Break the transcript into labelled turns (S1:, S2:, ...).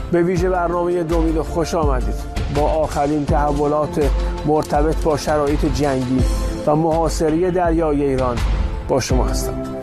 S1: به ویژه برنامه دومیل خوش آمدید. با آخرین تحولات مرتبط با شرایط جنگی و محاصره دریای ایران با شما هستم.